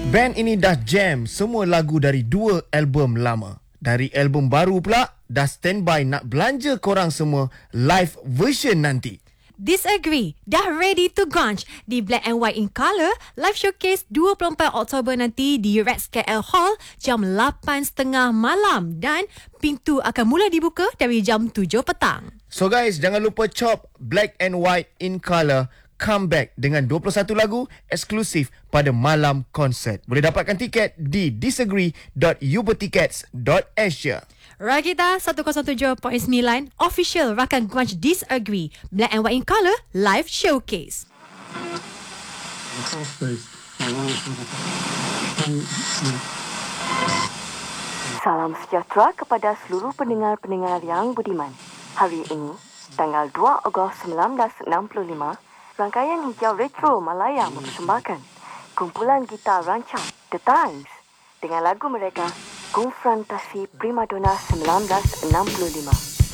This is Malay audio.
Band ini dah jam semua lagu dari 2 album lama. Dari album baru pula, dah standby nak belanja korang semua live version nanti. Disagree dah ready to grunge di Black and White in Colour live showcase 24 Oktober nanti di Rex KL Hall jam 8.30 malam dan pintu akan mula dibuka dari jam 7 petang. So guys, jangan lupa cop Black and White in Colour comeback dengan 21 lagu eksklusif pada malam konsert. Boleh dapatkan tiket di disagree.ubertickets.asia. Rakita 107.9 official rakan grunge Disagree Black and White in Colour live showcase. Salam sejahtera kepada seluruh pendengar-pendengar yang budiman. Hari ini, tanggal 2 Ogos 1965, rangkaian hijau retro Malaya mempersembahkan kumpulan gitar rancang The Times dengan lagu mereka Konfrontasi Primadona 1965.